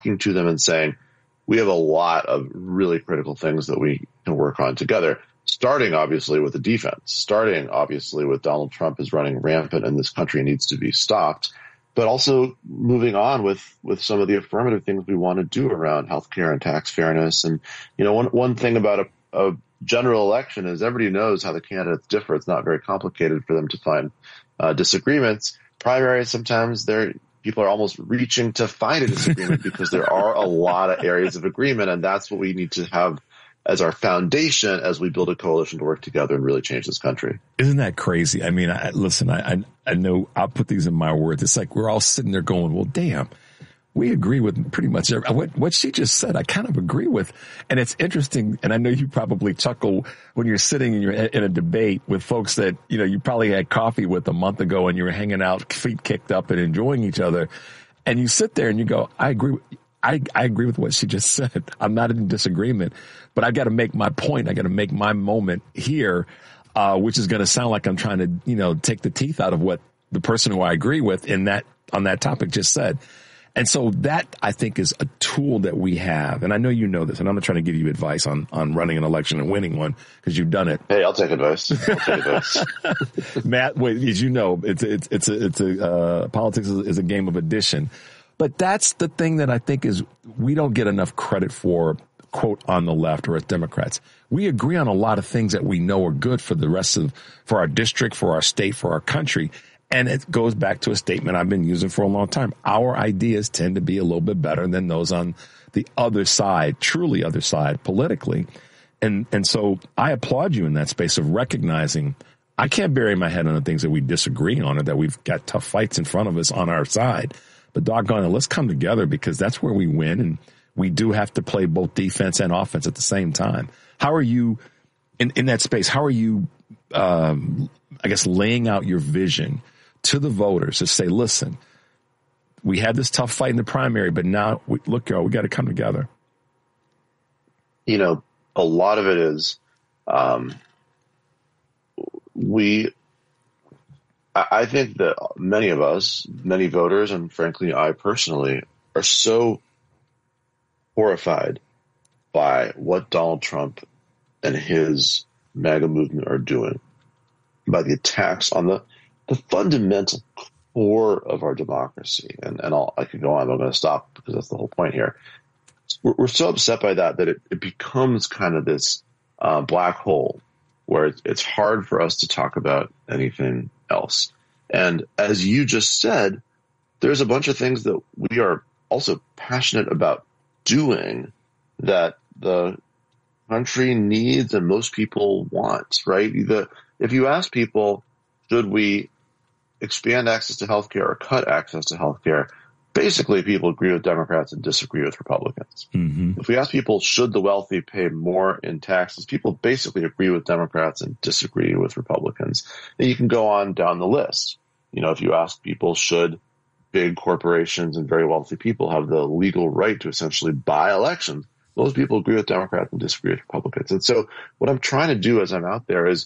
to them and saying, we have a lot of really critical things that we can work on together, starting obviously with the defense, starting obviously with Donald Trump is running rampant and this country needs to be stopped, but also moving on with some of the affirmative things we want to do around healthcare and tax fairness. And, one thing about a general election is everybody knows how the candidates differ. It's not very complicated for them to find disagreements. Primaries, sometimes people are almost reaching to find a disagreement because there are a lot of areas of agreement, and that's what we need to have as our foundation as we build a coalition to work together and really change this country. Isn't that crazy? I mean, listen, I know I'll put these in my words. It's like we're all sitting there going, well, damn, we agree with pretty much what she just said. I kind of agree with. And it's interesting. And I know you probably chuckle when you're sitting and you're in a debate with folks that, you probably had coffee with a month ago and you were hanging out, feet kicked up and enjoying each other. And you sit there and you go, I agree. I agree with what she just said. I'm not in disagreement, but I got to make my point. I got to make my moment here, which is going to sound like I'm trying to, take the teeth out of what the person who I agree with on that topic just said. And so that, I think, is a tool that we have. And I know you know this, and I'm not trying to give you advice on running an election and winning one because you've done it. Hey, I'll take advice. Matt, as you know, politics is a game of addition. But that's the thing that I think is we don't get enough credit for, quote, on the left or as Democrats. We agree on a lot of things that we know are good for for our district, for our state, for our country. And it goes back to a statement I've been using for a long time. Our ideas tend to be a little bit better than those on the other side, truly other side politically. And so I applaud you in that space of recognizing I can't bury my head on the things that we disagree on or that we've got tough fights in front of us on our side. But doggone it, let's come together because that's where we win. And we do have to play both defense and offense at the same time. How are you in that space? How are you, laying out your vision to the voters to say, listen, we had this tough fight in the primary, but now look, y'all, we got to come together. A lot of it is, I think that many of us, many voters, and frankly, I personally are so horrified by what Donald Trump and his MAGA movement are doing, by the attacks on the fundamental core of our democracy. And I could go on, but I'm going to stop because that's the whole point here. We're so upset by that it becomes kind of this black hole where it's hard for us to talk about anything else. And as you just said, there's a bunch of things that we are also passionate about doing that the country needs and most people want, right? If you ask people, should we expand access to healthcare or cut access to healthcare? Basically, people agree with Democrats and disagree with Republicans. Mm-hmm. If we ask people, should the wealthy pay more in taxes? People basically agree with Democrats and disagree with Republicans. And you can go on down the list. If you ask people, should big corporations and very wealthy people have the legal right to essentially buy elections? Those people agree with Democrats and disagree with Republicans. And so what I'm trying to do as I'm out there is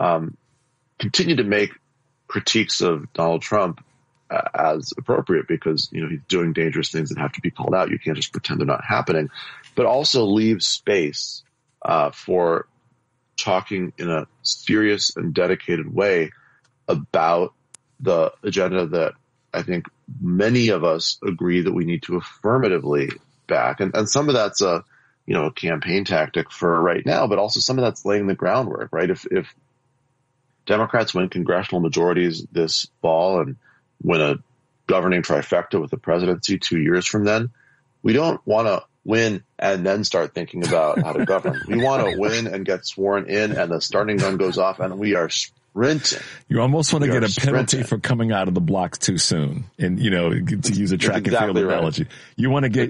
continue to make critiques of Donald Trump as appropriate because, he's doing dangerous things that have to be called out. You can't just pretend they're not happening, but also leave space for talking in a serious and dedicated way about the agenda that I think many of us agree that we need to affirmatively back. And some of that's a campaign tactic for right now, but also some of that's laying the groundwork, right? If Democrats win congressional majorities this fall and win a governing trifecta with the presidency 2 years from then, we don't want to win and then start thinking about how to govern. We want to win and get sworn in and the starting gun goes off and we are sprinting. You almost want to get a penalty for coming out of the blocks too soon. And, to use a track and field analogy, you want to get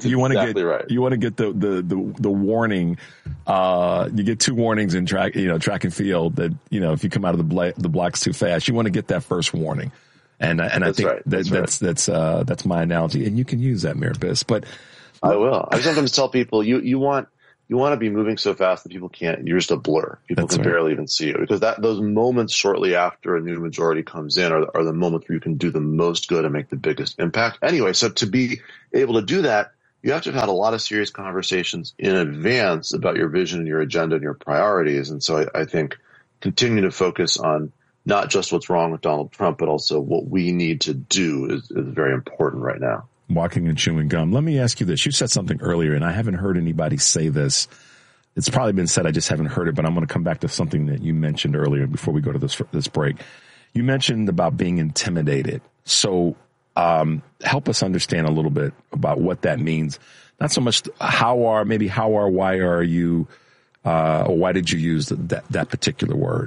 the warning. You get two warnings in track and field that, if you come out of the blocks too fast, you want to get that first warning. And I think that's my analogy. And you can use that, Mayor Biss, but I will. I sometimes tell people you want to be moving so fast that people can't. You're just a blur. People can barely even see you because those moments shortly after a new majority comes in are the moments where you can do the most good and make the biggest impact. Anyway, so to be able to do that, you have to have had a lot of serious conversations in advance about your vision and your agenda and your priorities. And so I think continuing to focus on not just what's wrong with Donald Trump, but also what we need to do is very important right now. Walking and chewing gum. Let me ask you this. You said something earlier, and I haven't heard anybody say this. It's probably been said. I just haven't heard it, but I'm going to come back to something that you mentioned earlier before we go to this break. You mentioned about being intimidated. So help us understand a little bit about what that means. Not so much why are you, or why did you use that particular word?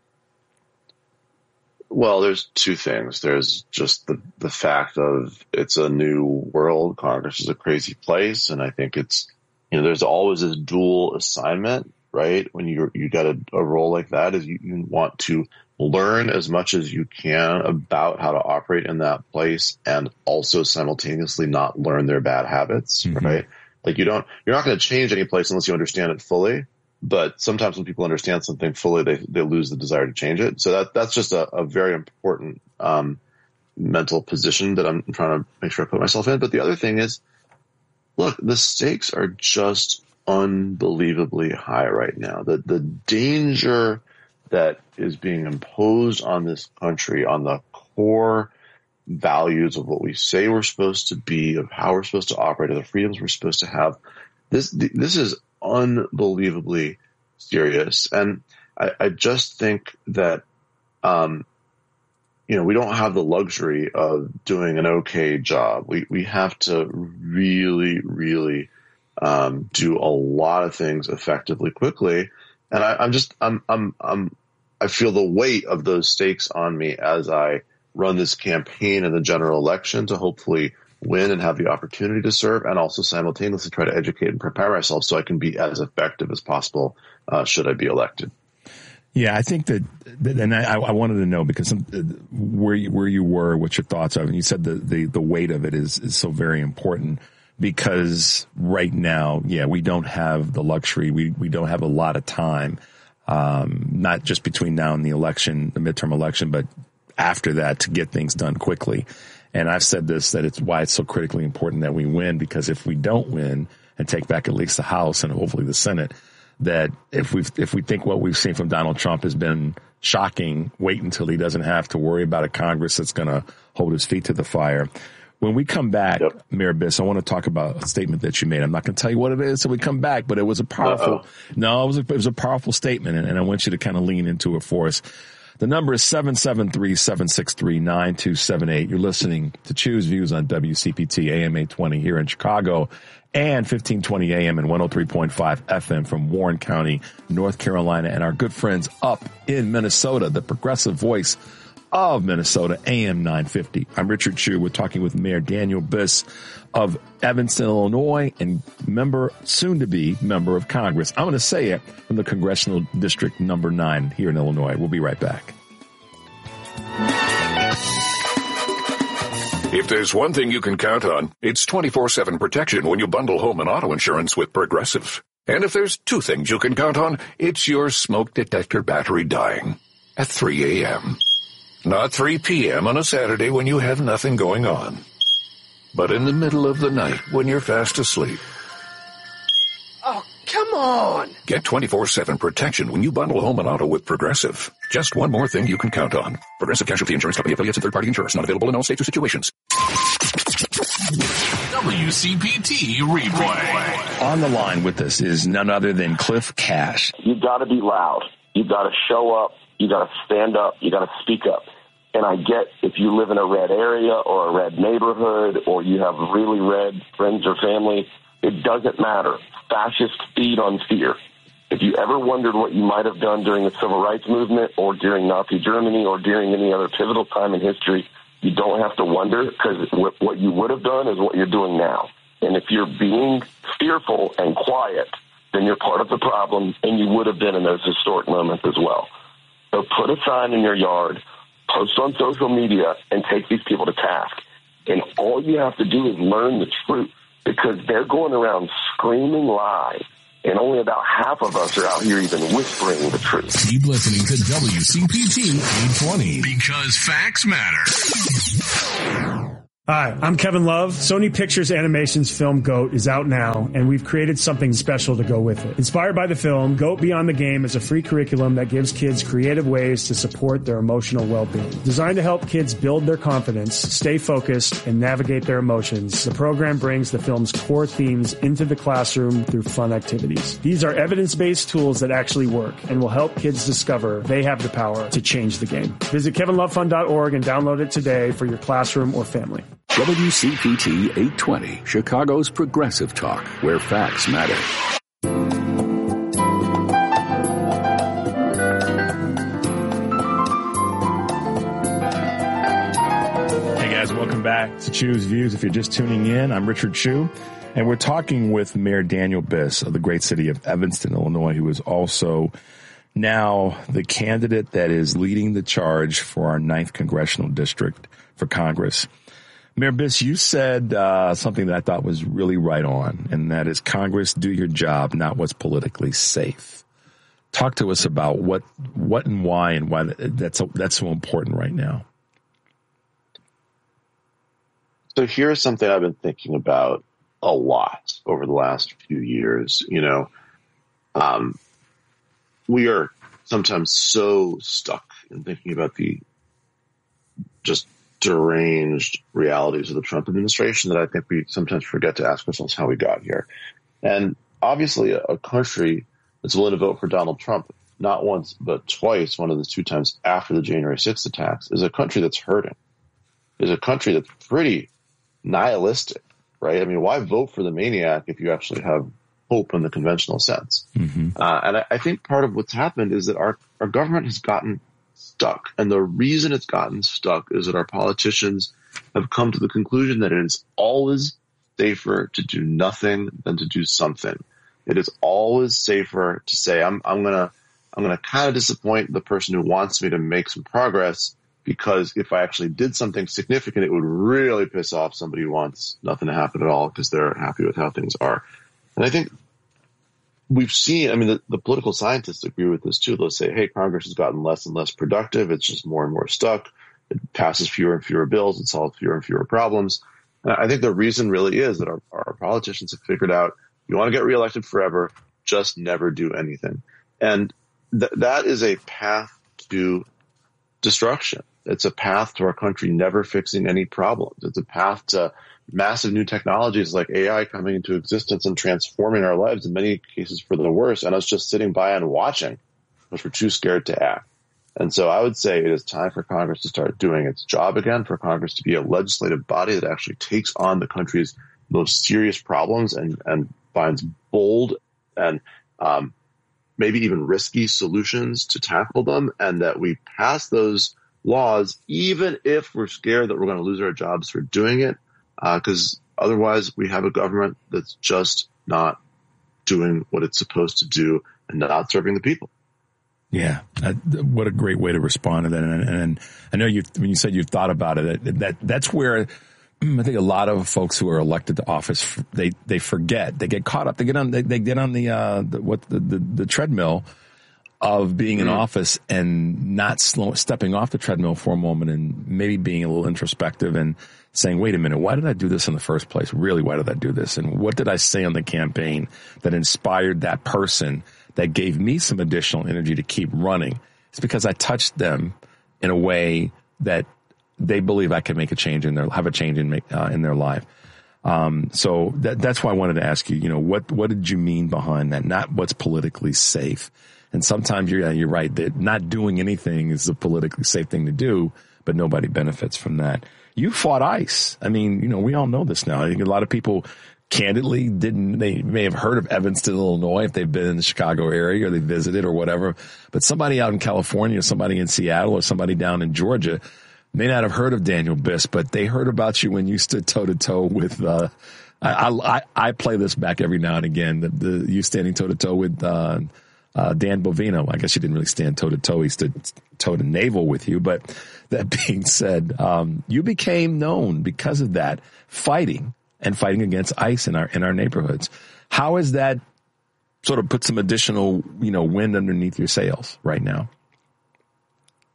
Well, there's two things. There's just the fact of it's a new world. Congress is a crazy place. And I think it's, there's always this dual assignment, right? When you got a role like that, is you want to learn as much as you can about how to operate in that place and also simultaneously not learn their bad habits, right? Like you're not going to change any place unless you understand it fully. But sometimes when people understand something fully, they lose the desire to change it. So that's just a very important mental position that I'm trying to make sure I put myself in. But the other thing is, look, the stakes are just unbelievably high right now. The danger that is being imposed on this country, on the core values of what we say we're supposed to be, of how we're supposed to operate, of the freedoms we're supposed to have, this is unbelievably serious. And I just think that, we don't have the luxury of doing an okay job. We have to really, really, do a lot of things effectively, quickly. And I feel the weight of those stakes on me as I run this campaign in the general election to hopefully win and have the opportunity to serve, and also simultaneously try to educate and prepare myself so I can be as effective as possible should I be elected. Yeah, I think that, and I wanted to know because where you were, what your thoughts are, and you said the weight of it is so very important because right now, we don't have the luxury, we don't have a lot of time, not just between now and the election, the midterm election, but after that to get things done quickly. And I've said this, that it's why it's so critically important that we win, because if we don't win and take back at least the House and hopefully the Senate, that if we think what we've seen from Donald Trump has been shocking, wait until he doesn't have to worry about a Congress that's going to hold his feet to the fire. When we come back, Mayor Biss, I want to talk about a statement that you made. I'm not going to tell you what it is until we come back, but it was a powerful, it was a powerful statement, and I want you to kind of lean into it for us. The number is 773-763-9278. You're listening to Choose Views on WCPT AM 820 here in Chicago and 1520 AM and 103.5 FM from Warren County, North Carolina, and our good friends up in Minnesota, the progressive voice of Minnesota, AM 950. I'm Richard Chu. We're talking with Mayor Daniel Biss of Evanston, Illinois, and soon to be member of Congress. I'm going to say it, from the Congressional District number 9 here in Illinois. We'll be right back. If there's one thing you can count on, it's 24/7 protection when you bundle home and auto insurance with Progressive. And if there's two things you can count on, it's your smoke detector battery dying at 3 a.m. Not 3 p.m. on a Saturday when you have nothing going on, but in the middle of the night when you're fast asleep. Oh, come on! Get 24/7 protection when you bundle home and auto with Progressive. Just one more thing you can count on. Progressive Casualty Insurance Company, affiliates, and third-party insurers. Not available in all states or situations. WCPT Replay. On the line with us is none other than Cliff Cash. You've got to be loud. You've got to show up. You got to stand up. You got to speak up. And I get if you live in a red area or a red neighborhood or you have really red friends or family, it doesn't matter. Fascists feed on fear. If you ever wondered what you might have done during the Civil Rights Movement or during Nazi Germany or during any other pivotal time in history, you don't have to wonder, because what you would have done is what you're doing now. And if you're being fearful and quiet, then you're part of the problem, and you would have been in those historic moments as well. So put a sign in your yard, post on social media, and take these people to task. And all you have to do is learn the truth, because they're going around screaming lies, and only about half of us are out here even whispering the truth. Keep listening to WCPT 820, because facts matter. Hi, I'm Kevin Love. Sony Pictures Animation's film GOAT is out now, and we've created something special to go with it. Inspired by the film, GOAT Beyond the Game is a free curriculum that gives kids creative ways to support their emotional well-being. Designed to help kids build their confidence, stay focused, and navigate their emotions, the program brings the film's core themes into the classroom through fun activities. These are evidence-based tools that actually work and will help kids discover they have the power to change the game. Visit kevinlovefund.org and download it today for your classroom or family. WCPT 820, Chicago's Progressive Talk, where facts matter. Hey guys, welcome back to Chew's Views. If you're just tuning in, I'm Richard Chew, and we're talking with Mayor Daniel Biss of the great city of Evanston, Illinois, who is also now the candidate that is leading the charge for our 9th Congressional District for Congress. Mayor Biss, you said something that I thought was really right on, and that is Congress, do your job, not what's politically safe. Talk to us about what and why that's so important right now. So here's something I've been thinking about a lot over the last few years. We are sometimes so stuck in thinking about the just deranged realities of the Trump administration that I think we sometimes forget to ask ourselves how we got here. And obviously a country that's willing to vote for Donald Trump, not once, but twice, one of the 2 times after the January 6th attacks, is a country that's hurting, is a country that's pretty nihilistic, right? I mean, why vote for the maniac if you actually have hope in the conventional sense? Mm-hmm. And I think part of what's happened is that our government has gotten stuck. And the reason it's gotten stuck is that our politicians have come to the conclusion that it is always safer to do nothing than to do something. It is always safer to say, I'm gonna kind of disappoint the person who wants me to make some progress, because if I actually did something significant, it would really piss off somebody who wants nothing to happen at all because they're happy with how things are. And I think we've seen, I mean, the political scientists agree with this too. They'll say, hey, Congress has gotten less and less productive. It's just more and more stuck. It passes fewer and fewer bills. It solves fewer and fewer problems. And I think the reason really is that our politicians have figured out, you want to get reelected forever, just never do anything. And that is a path to destruction. It's a path to our country never fixing any problems. It's a path to massive new technologies like AI coming into existence and transforming our lives in many cases for the worse, and us just sitting by and watching because we're too scared to act. And so I would say it is time for Congress to start doing its job again, for Congress to be a legislative body that actually takes on the country's most serious problems and finds bold and maybe even risky solutions to tackle them, and that we pass those laws even if we're scared that we're going to lose our jobs for doing it. Because otherwise we have a government that's just not doing what it's supposed to do and not serving the people. Yeah, what a great way to respond to that. And I know when you said you've thought about it, that's where I think a lot of folks who are elected to office, they forget, they get caught up, they get on the treadmill of being in office and not stepping off the treadmill for a moment and maybe being a little introspective and saying, wait a minute, why did I do this in the first place? Really, why did I do this? And what did I say on the campaign that inspired that person that gave me some additional energy to keep running? It's because I touched them in a way that they believe I can make a change in have a change in their life. So that's why I wanted to ask you, what did you mean behind that? Not what's politically safe. And sometimes you're right that not doing anything is the politically safe thing to do, but nobody benefits from that. You fought ICE. I mean, we all know this now. I think a lot of people candidly they may have heard of Evanston, Illinois, if they've been in the Chicago area or they visited or whatever. But somebody out in California, somebody in Seattle, or somebody down in Georgia may not have heard of Daniel Biss, but they heard about you when you stood toe to toe with, I play this back every now and again, you standing toe to toe with, Dan Bovino. I guess you didn't really stand toe to toe. He stood toe to navel with you. But that being said, you became known because of that, fighting against ICE in our neighborhoods. How has that sort of put some additional, wind underneath your sails right now?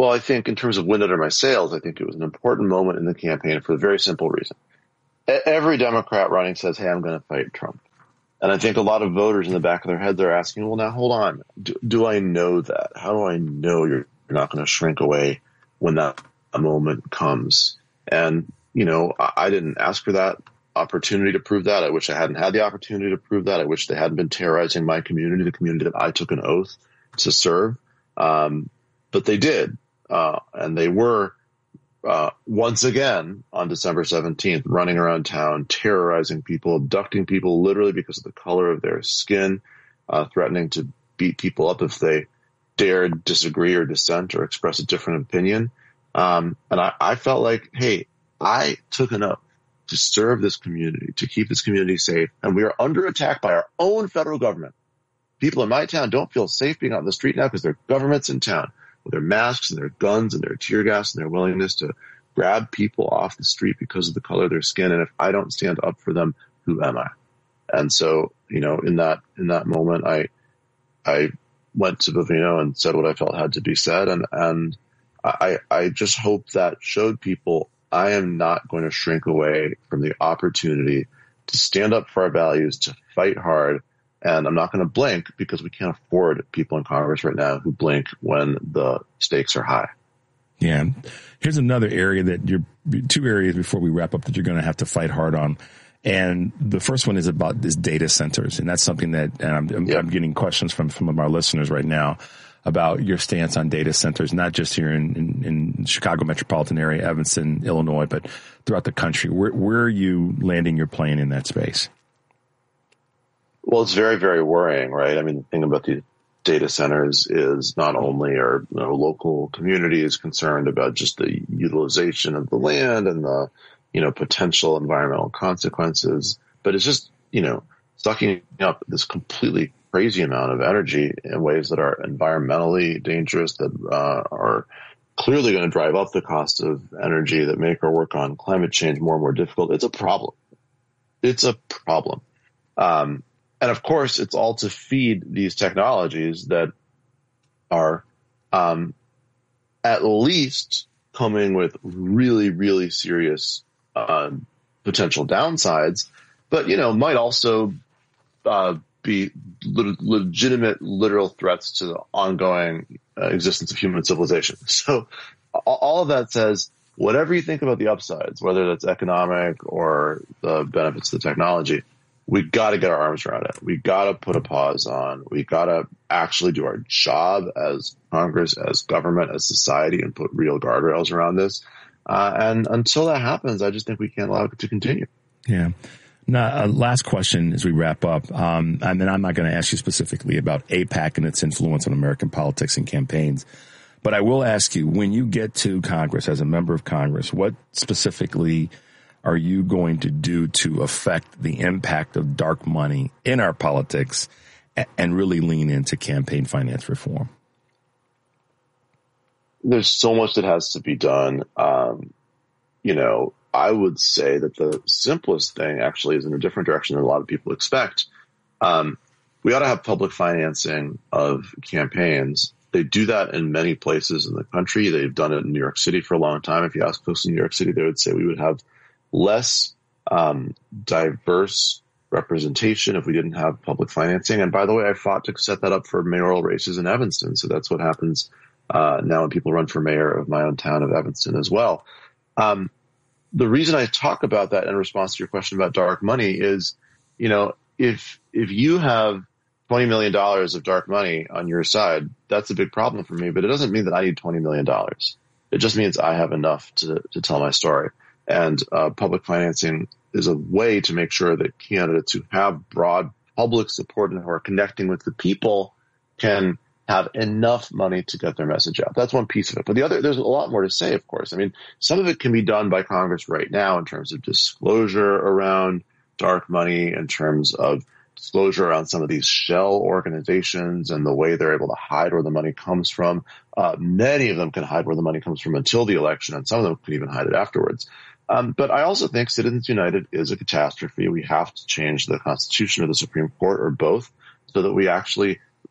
Well, I think in terms of wind under my sails, I think it was an important moment in the campaign for a very simple reason. Every Democrat running says, hey, I'm going to fight Trump. And I think a lot of voters in the back of their heads are asking, well, now hold on. Do I know that? How do I know you're not going to shrink away when that moment comes? And, I didn't ask for that opportunity to prove that. I wish I hadn't had the opportunity to prove that. I wish they hadn't been terrorizing my community, the community that I took an oath to serve. But they did. And they were once again on December 17th running around town, terrorizing people, abducting people literally because of the color of their skin, threatening to beat people up if they dared disagree or dissent or express a different opinion. And I felt like, hey, I took an oath to serve this community, to keep this community safe, and we are under attack by our own federal government. People in my town don't feel safe being out in the street now because their government's in town with their masks and their guns and their tear gas and their willingness to grab people off the street because of the color of their skin. And if I don't stand up for them, who am I? And so, in that moment, I went to Bovino and said what I felt had to be said. And I just hope that showed people I am not going to shrink away from the opportunity to stand up for our values, to fight hard. And I'm not going to blink because we can't afford people in Congress right now who blink when the stakes are high. Yeah. Here's another area two areas before we wrap up that you're going to have to fight hard on. And the first one is about this data centers. And that's something that I'm getting questions from some of our listeners right now about your stance on data centers, not just here in Chicago metropolitan area, Evanston, Illinois, but throughout the country. Where are you landing your plane in that space? Well, it's very, very worrying, right? I mean, the thing about the data centers is not only are local communities concerned about just the utilization of the land and the, potential environmental consequences, but it's just, sucking up this completely crazy amount of energy in ways that are environmentally dangerous, that are clearly going to drive up the cost of energy, that make our work on climate change more and more difficult. It's a problem. It's a problem. And of course, it's all to feed these technologies that are at least coming with really, really serious potential downsides, but, might also be legitimate, literal threats to the ongoing existence of human civilization. So all of that says, whatever you think about the upsides, whether that's economic or the benefits of the technology, we got to get our arms around it. We got to put a pause on. We got to actually do our job as Congress, as government, as society, and put real guardrails around this. And until that happens, I just think we can't allow it to continue. Yeah. Now, last question as we wrap up. And then I'm not going to ask you specifically about AIPAC and its influence on American politics and campaigns. But I will ask you, when you get to Congress as a member of Congress, what specifically are you going to do to affect the impact of dark money in our politics and really lean into campaign finance reform? There's so much that has to be done. I would say that the simplest thing actually is in a different direction than a lot of people expect. We ought to have public financing of campaigns. They do that in many places in the country. They've done it in New York City for a long time. If you ask folks in New York City, they would say we would have less diverse representation if we didn't have public financing. And by the way, I fought to set that up for mayoral races in Evanston. So that's what happens now when people run for mayor of my own town of Evanston as well. The reason I talk about that in response to your question about dark money is, if you have $20 million of dark money on your side, that's a big problem for me, but it doesn't mean that I need $20 million. It just means I have enough to tell my story. And public financing is a way to make sure that candidates who have broad public support and who are connecting with the people can have enough money to get their message out. That's one piece of it. But there's a lot more to say, of course. I mean, some of it can be done by Congress right now in terms of disclosure around dark money, in terms of disclosure around some of these shell organizations and the way they're able to hide where the money comes from. Many of them can hide where the money comes from until the election, and some of them can even hide it afterwards. But I also think Citizens United is a catastrophe. We have to change the Constitution or the Supreme Court or both so that we actually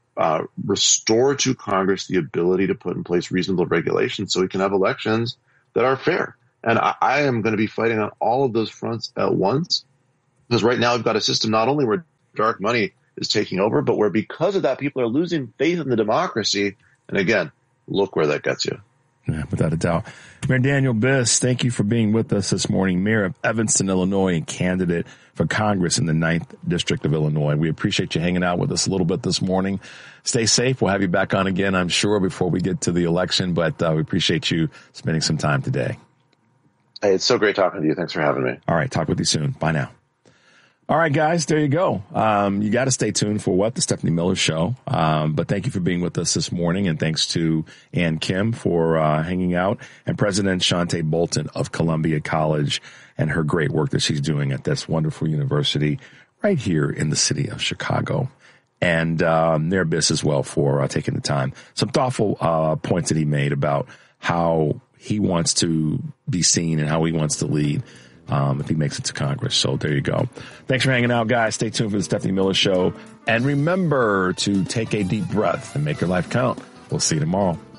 restore to Congress the ability to put in place reasonable regulations so we can have elections that are fair. And I am going to be fighting on all of those fronts at once, because right now we've got a system not only where dark money is taking over, but where because of that, people are losing faith in the democracy. And again, look where that gets you. Yeah, without a doubt. Mayor Daniel Biss, thank you for being with us this morning. Mayor of Evanston, Illinois, and candidate for Congress in the 9th District of Illinois. We appreciate you hanging out with us a little bit this morning. Stay safe. We'll have you back on again, I'm sure, before we get to the election, but we appreciate you spending some time today. Hey, it's so great talking to you. Thanks for having me. All right. Talk with you soon. Bye now. All right, guys, there you go. You got to stay tuned for The Stephanie Miller Show. But thank you for being with us this morning. And thanks to Ann Kim for hanging out, and President Shante Bolton of Columbia College and her great work that she's doing at this wonderful university right here in the city of Chicago. And Mayor Biss as well for taking the time. Some thoughtful points that he made about how he wants to be seen and how he wants to lead. If he makes it to Congress. So there you go. Thanks for hanging out, guys. Stay tuned for the Stephanie Miller Show. And remember to take a deep breath and make your life count. We'll see you tomorrow.